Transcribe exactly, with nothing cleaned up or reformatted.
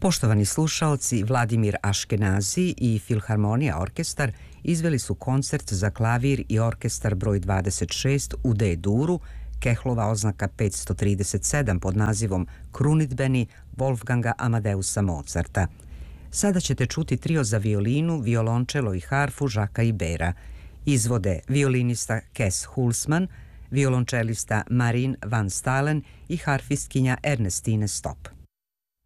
Poštovani slušaoci, Vladimir Aškenazi i Filharmonija orkestar izveli su koncert za klavir i orkestar broj dvadeset šest u D-duru, Kehlova oznaka petsto trideset sedam pod nazivom Krunidbeni Wolfganga Amadeusa Mozarta. Sada ćete čuti trio za violinu, violončelo i harfu Žaka Ibera. Izvode violinista Kes Hulsman, violončelista Marin van Stalen i harfistkinja Ernestine Stop.